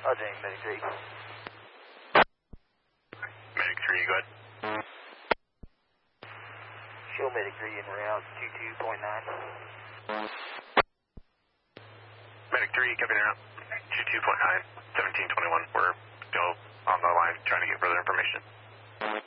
James, Medic 3. Medic 3, go ahead. Show Medic 3 in route 22.9. Medic 3, coming out 22.9, 1721. We're still on the line trying to get further information.